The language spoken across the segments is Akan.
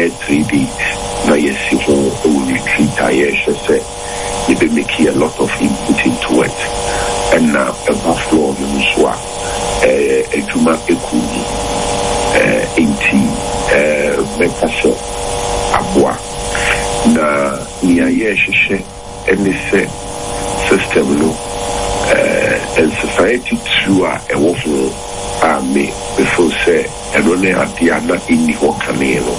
3 days. Now you see who will retreat. I say you be making a lot of input into it. And now a buffalo Muswa, a Juma Ekuni, Inti, Mekasho, Abwa. Na niya yeshe and this system no and society through a woeful army before say and only at the other in the Hokanelo.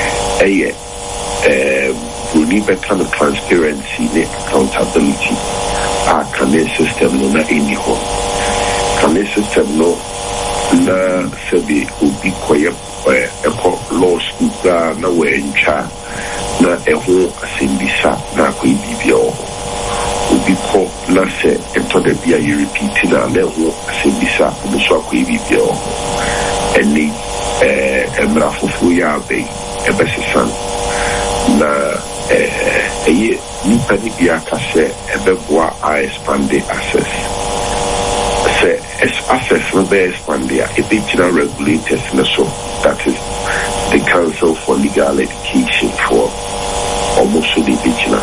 We need better transparency and accountability. Our Kane system no na in the home. Kane system no na sebi ubi koye law school na we in cha na eho asimbisa na koi bibio ubi ko na se ento de bia you repeat na eho asimbisa so koi bibio eni emra fufu ya be ebesesan na eye nipa ni bia ka se ebeboa a expand access se access no be expand ya ebitina regulators na so that is the Council for Legal Education for almost the Bichina.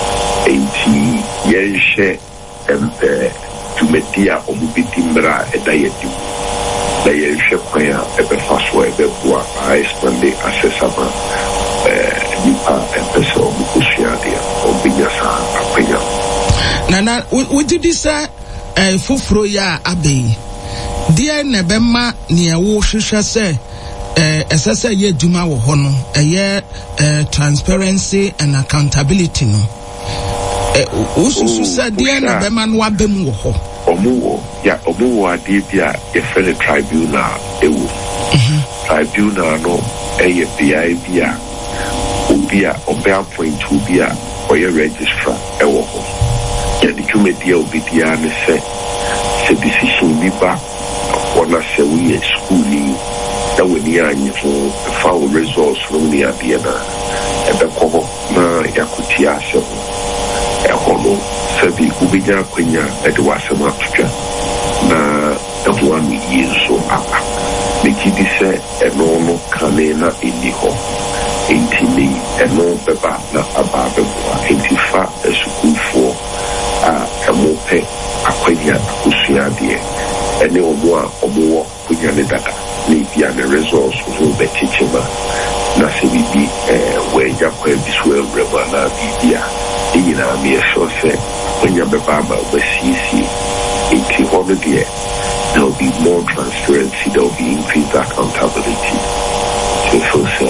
Yenshe to Media Omubitimbra a diety. The Yenshe Quaya, a Faswa, a Bua, I expand the Assessama, Nipa, and Peso, Mukusiadia, or Binyasa, Apena. Nana, would you decide a Fufroya Abbey? Dear Nebema near Woshisha say. As ye Juma wo hono transparency and accountability no ususu said dear na be man wa bem wo ho omuwo ade bia e fele tribunal ewu tribunal no bia bia obi appoint obi a oye registrar ewo ho ya di dwumadia obi dia ne se decision bi ba ona se we school ni that when you are foul results from the Adiana and the Koho na Yakutia Seven a Hono Sebi Ubija Quenya at the Wasamatuka na the 1 year so up. Miki dise and no Kalena in the home. Intini and no Beba na Ababua, Intifa a school for a mope a Quenya Usiadie and no more or more Quenya Dada. Maybe and the results will be teaching na CBB where you are this well rebana Bibia in a mere show say when you're Baba with CC 80 there will be more transparency, there will be increased accountability. So say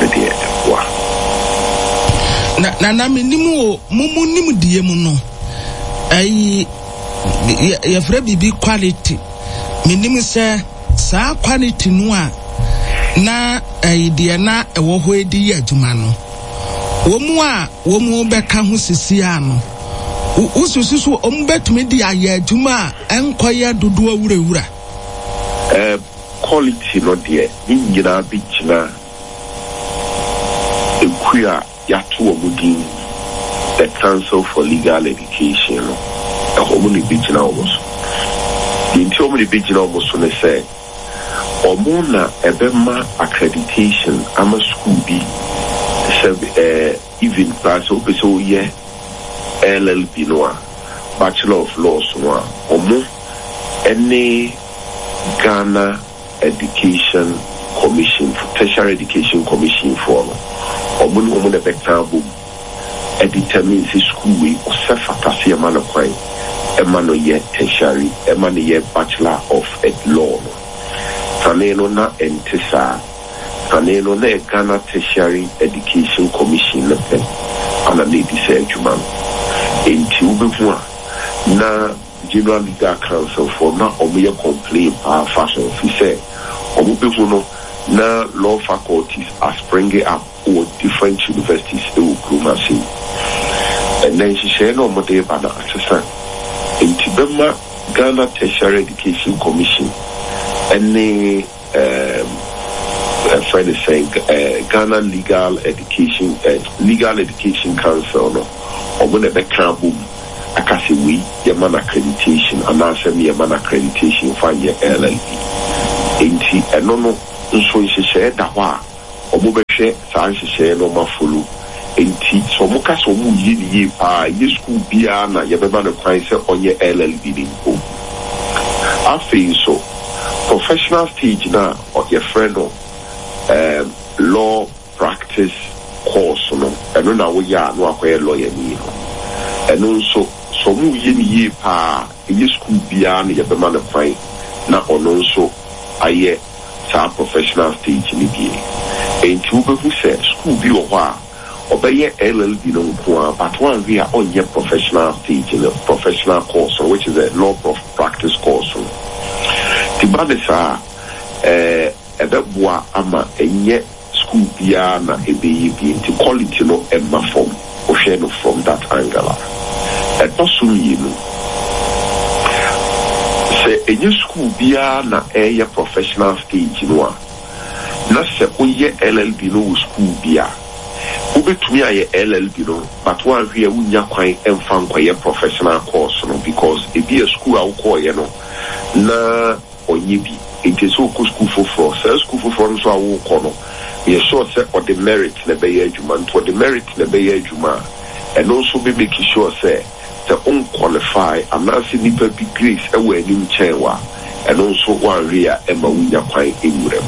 na minimu mumu nimu diemu no yefre bibi quality minimu say sa quality no a na idea na ewo ho edi adwuma no womu beka ho sisi ano usususu ombetumi di aye adwuma enkoye dodo awurawura quality no de nyina bi kina ekuya yato omudin the Council for Legal Education no omuni bi kina almost the omuni bi kina almost ne say omuna ebema accreditation ama school bi even class so ye LLB no Bachelor of Laws no omu any Ghana Education Commission, Tertiary Education Commission for omu the bectable determines the school we osefakasi emano kwai emano ye tertiary emano ye Bachelor of Law Taneno na entisa Taneno na Ghana Tertiary Education Commission lepe ana lady say juman enti ubefua na General Legal Council for na omuye complain fashion fi say omubefu no na law faculties are springing up or different universities in Kumasi and then she said no mode bana atesa enti bema Ghana Tertiary Education Commission and friend is saying Ghana Legal Education Council no omune be krabu akasi we yaman accreditation and answer me yaman accreditation for your LLB enti eno no nso nhyehyɛ da hɔ a Omobeshe Sanshi no Mafulu. Enti so muka so mu ye pa ye school bia na ye beba no kwan se onye LLB ni ko. Afi so professional stage na or your friend law practice course no eno na wo ya no akoye lawyer ni no. Eno so mu ye pa ye school bia na ye beba no kwan na ono so aye sa professional stage ni bi. Enti wo be se school bi wo ha obey LLB no kwa but one we are on your professional stage in a professional course which is a law practice course. Tibadesa ebeboa ama enye school bia na ebeyi bi nti quality no emma form o share no from that angle. Etosu yinu se enye school bia na eye professional stage no na se oye LLB no school bia ubetumi aye LLB no but one we unya kwan emfa nkwaye professional course no because e be a school awukoye no na onyebi it is so school for school for so awuko no we sure say or the merit na be adwuma to the merit na be adwuma and also be making sure say the unqualified I'm not seeing nipa be grace e we anim chenwa and also one rea emma unya kwan emurem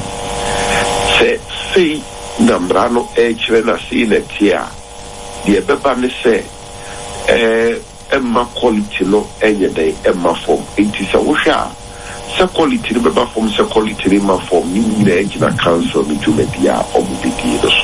say Nambrano na see netia the beba ne say emma quality no enye day emma form it is a wusha se quality no beba form se quality no ma form ni na engina council ni tumedia omubidi so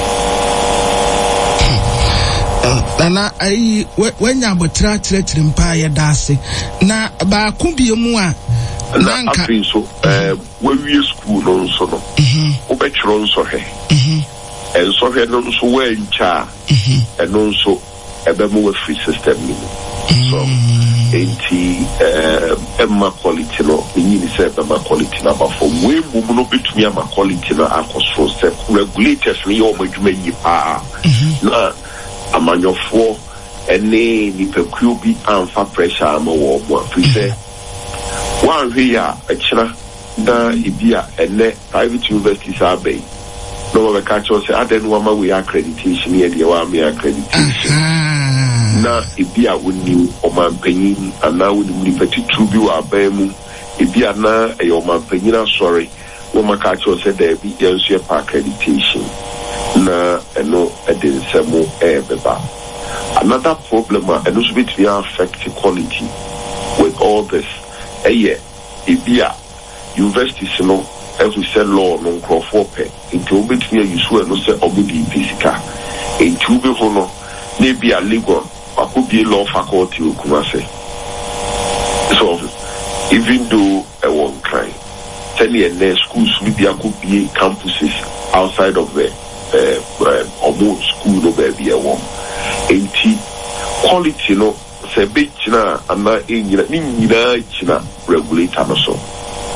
na ai wenya abotra tire mpa ye dase na ba kubie mu a nanka so we school no so no obetro nso he enso he no so we ncha eno nso ebemu we free system ni so enti emma quality no ni say emma quality na ba for we mu no betumi ama quality no akoso say regulators ni o madwuma yi pa na amanyofo ene ni pekuo bi amfa pressure ama wo mo afi say one here a china na ibia ene private universities are bay no we catch us say aden wama we accreditation here dey wa me accreditation na ibia woni o mampanyin ana woni mnipati trubi wa abamu ibia na e o mampanyin asori wo ma catch us say there be yenso accreditation na eno edensemo beba another problem and also bit we affect quality with all this ibia universities no as we say law no crofo pe into between you so no say obedi physical into be ho no na bia legal akobie law faculty okumase so even though a one kind tell you the schools we be akobie campuses outside of the almost school no be a one enti quality no se be china ama enyina ni nyina china regulator no so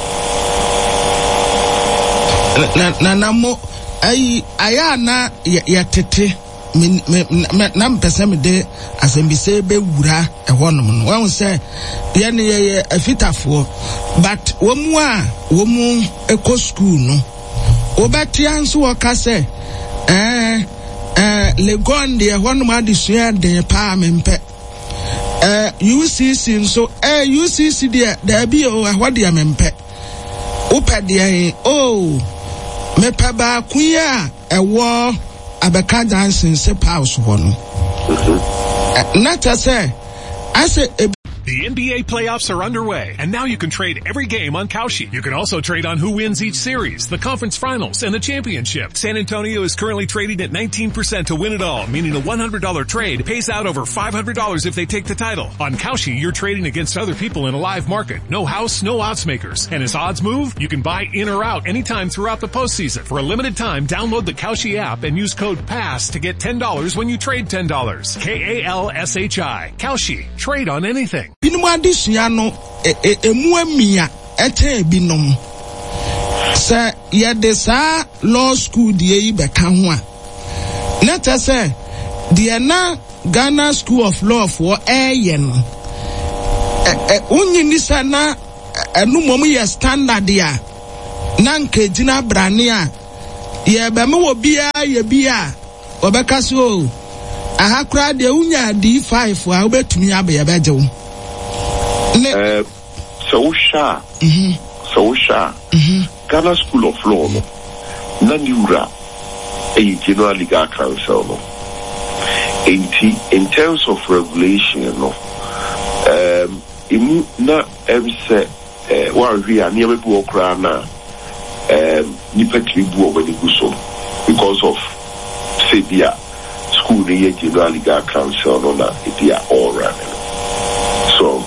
na mo aya na ya tete na mpese me de asembise be wura ehonom no won say ye ne ye afitafo but womu eco school no obetia nso woka say legon de ehonom adesua de pa mempe UCC so UCC there be what dia mempe opa dia me pa ba kuya ewo abeka Johnson se house wono not say I say the NBA playoffs are underway, and now you can trade every game on Kalshi. You can also trade on who wins each series, the conference finals, and the championship. San Antonio is currently trading at 19% to win it all, meaning a $100 trade pays out over $500 if they take the title. On Kalshi, you're trading against other people in a live market. No house, no odds makers. And as odds move, you can buy in or out anytime throughout the postseason. For a limited time, download the Kalshi app and use code PASS to get $10 when you trade $10. KALSHI. Kalshi. Trade on anything. Binumu adisua no emu amia ete binom se ye de sa law school die yi beka ho a na ta se de na Ghana School of Law for eye no unyini sa na enu mom ye standard ya na nke gina brane a ye be me wo bia ye bia obeka so aha kra de unya D5 a obetumi abe ye beje wo so sha Ghana School of Law no na niura General Legal Council no in terms of regulation no imu na every one here near be okra na nipa tribu over the guso because of say dia school the General Legal Council no na they are all running. So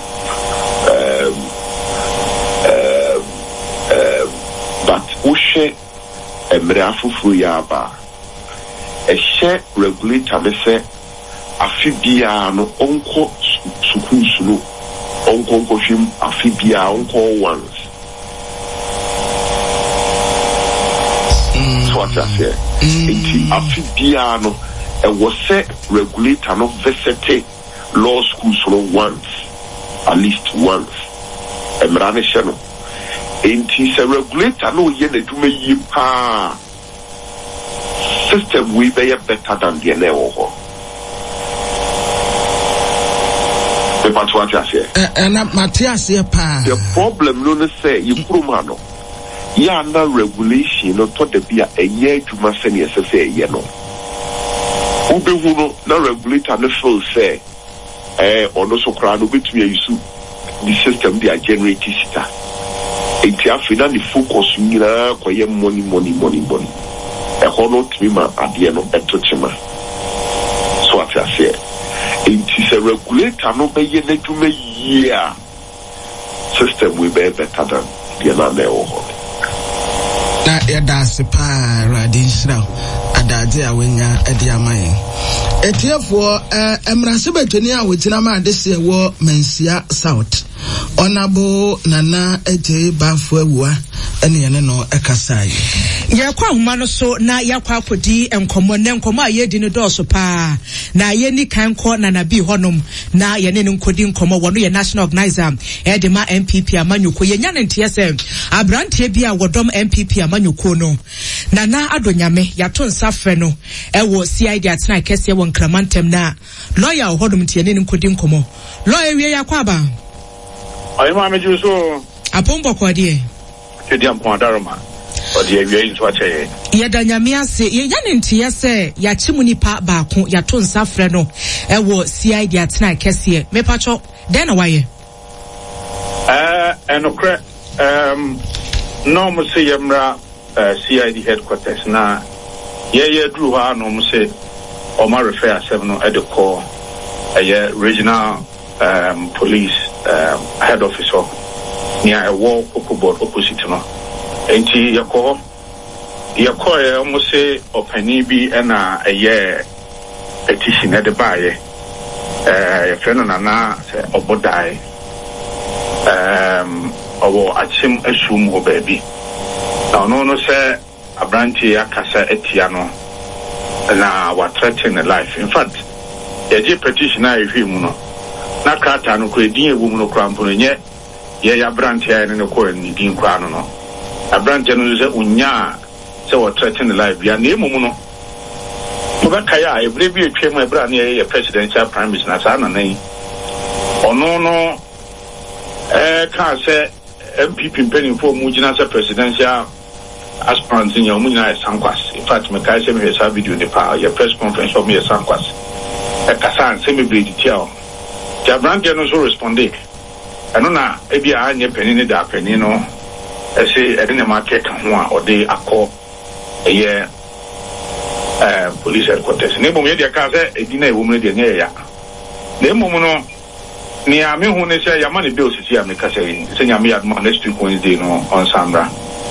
but ushe emrafufu yaba a share regulator me say afibia no onko sukusu no onko hwim afibia onko once so what I say afibia no e was say regulator no visit law schools no once at least once emrane hye no enti se regulator no ye na duma yi pa system we be better than the newo. The problem no say you promano. Ya na regulation no to the bia a year to ma say ye no. Ube no na regulator no feel say ono so kra no betumi use the system they are generating sita. Enti afina the focus nyina koye money. E hono timi ade no etochema. So what I say. It is a regulator no be ye na year system we be better than the other level. Na ya dase pa radishra adade awenya ade amaye. Etiefo emrase betweni a wogina ma ade se wo Mansia South. Honorable Nana Eje Bafo Awua ene no ekasai. Ye kwa homa no so na yakwa akodi enkomo ne enkomo a ye di no doso pa na ye ni kan ko na na bi honom na ye ne nkodi enkomo wono ye national organizer edema MPP amanyuko ye nya ne ntiese abrante bi a wodom MPP amanyuko no na adonyame yato nsafre no ewo CID atena kese wo nkramantem na lawyer hodom tie ne nkodi enkomo lawyer wie yakwa ba ayi ma meju so apombo ko de Kediam Pondaroma. Or the aviation to watch a Yadanyamia say, Yanintia say, Yachimuni pa baku, Yaton Safreno, Ewo CID at night, Kessie, Mepacho, then away. And no Musayamra CID headquarters na ye drew her no say or my refer 7 at the core a regional police head officer near a wall board opposite no. Enti yako almost say opani bi na a year petition at the buyer a friend na say obodai owo achim asum o baby now no say abranti akasa etiano na wa threaten life in fact ye petition na ehwim no na krata no ko edin ewu no krampo no nye ye ya abranti ya ne ko ni din kwa no abranti no se unya se wa threaten life ya na emum no obeka ya ebre bi etwem ebra na ye presidential prime minister na sa na nan ono no can say MPP penning for Mujina presidential aspirants in your Mujina Sankwas. In fact, my guy sent me a video in the power, your press conference of me a Sankwas. A Kassan semi bleed tell. Jabran also responded. I don't know, maybe I need penny da penino. I say, I didn't market one or they are called a year police headquarters. Nemo media can say a dinner woman in the area. Nemo ni ame hu ne say yamani bills is here make say nyame adma next week Wednesday no on Sandra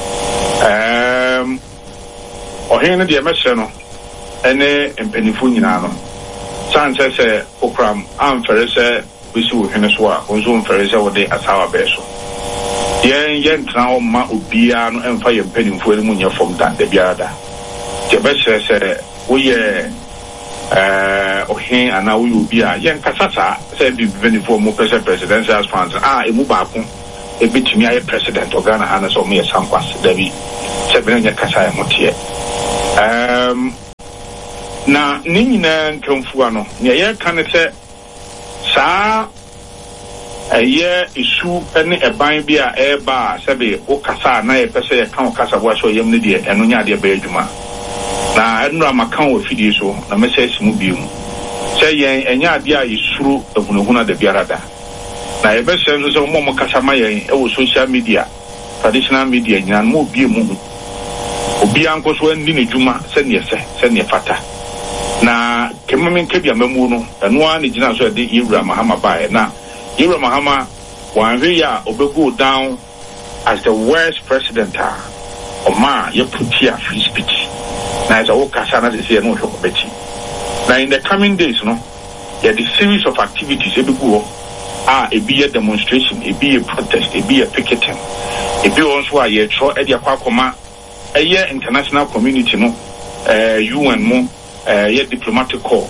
ohen de emese no ene empenifu nyina no san say okram amfere say bisi wo hene so a onzo mfere say wo de asawa be so yen tran o ma obia no emfa ye empenifu ene munya from that de biada je be say wo ye ohin ana we obi a yen kasasa say be benefit mo presidential aspirant emu baako e bitumi aye president of Ghana ana so me Sankwas dabi se be nya kasa e motie na nina nkamfua no ne ye kan se saa aye isu ene eban bi a eba sebe o kasa na ye pese ye kan o kasa bo so yem ne de eno nya de ba adwuma na enu amakan o fidie so na message mu bi mu se yen enya ade a isuru ehunuhuna de biarada na ye be se nso se mo kasa ma yen e wo social media traditional media nyina mo bi mu obi anko so ndi ne dwuma se ne fata na kemamen kebia mamu no eno a ne gina so de Yewura Mahama bae na Yewura Mahama wanwe ya obego down as the worst president Oma ye putia free speech na as a wokasa na se no hwekobeti na in the coming days no there the series of activities ebego ebi a demonstration ebi a protest ebi a picketing ebi also a ye tro e de akwa eye international community no UN mo ye diplomatic corps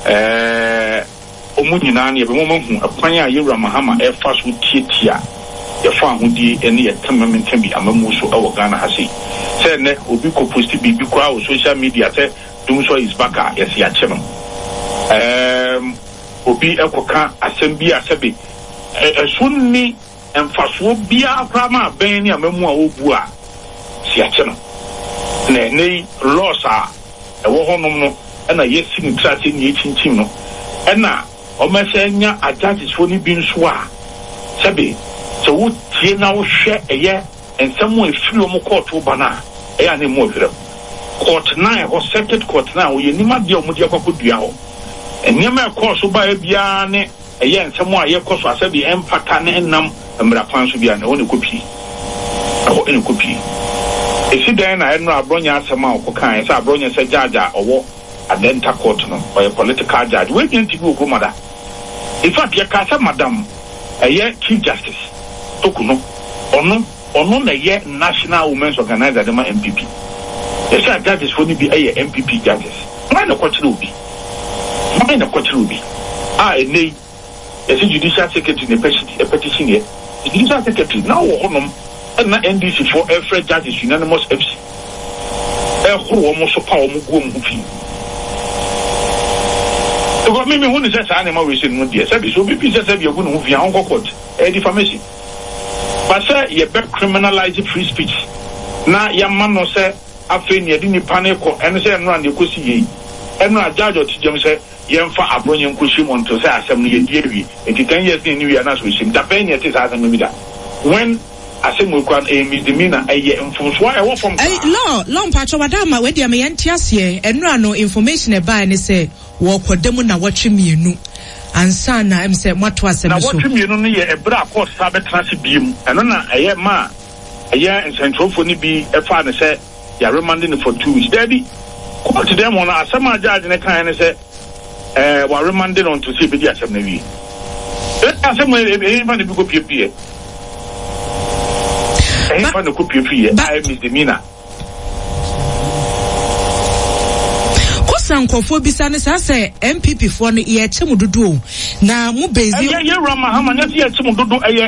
omunyina na ye be mo mahu akwan a Yewura Mahama e fa so tietia ye fa ahudi ene ye tamamentem bi amamu so e wo Ghana ha sei say ne obi ko post bi kwa o social media say Dumso is back yes ya chemo obi ekoka asem bi asebe sunni emfaso bia krama ben ni amamu a obu a si ya chemo na nei losa ewo honom no na yesi ni trate ni chinchin no na o mesenya ajudges fo ni bi nso a sebe so wo tie na wo hwe eye ensem wo efiri o mo court wo bana eya ne mo ofire court 9 or circuit court 9 wo yenima de o mo de akwadua ho enyema court so ba bia ne eye ensem a ye koso asabi empata ne enam mra kwan so bia ne woni kopi ene kopi esi dan na eno abronya asema okokan esa abronya se jaja owo adenta court no or political judge we didn't go okromada in fact ye ka sa madam eye chief justice tokuno ono na ye national women's organizer dem MPP ye say judges for ni bi eye MPP judges why na kwachiri obi enei ye judicial secretary ne petition ye judicial secretary now wo honom na NDC for every judges unanimous FC horo mo so pa o mo go mo fi so me who is say na ma we say no dey say so be say be go no fi an court defamation but say ye be criminalize free speech na ya man no say afi ne di ni paneko eno say no an de kosi yi eno a judge otijem say ye mfa abronye nkoshi mo nto say asem no ye die wi entikan yes ni wi na so shim da pen ye say asem no bi da when asemu kwan misdemeanor eye mfonso a wo from law pacho wadama we dia me yantiase enura no information e ba ne se wo kodemu na wotwe mienu ansa na em se moto asem so na wotwe mienu no ye ebra court sa betra se biem eno na eye ma eye centralfo ni bi e fa ne se ya remanding for 2 weeks daddy court dem on asema judge ne kan ne se wa remanding on to see be di asem na wi asema e ma ne bi go pie ba no kopie fie I misdemeanor kosankofo bisa ne sa se MPP fo no ye chemu dodo na mu bezi ye Yewura Mahama ne ye chemu dodo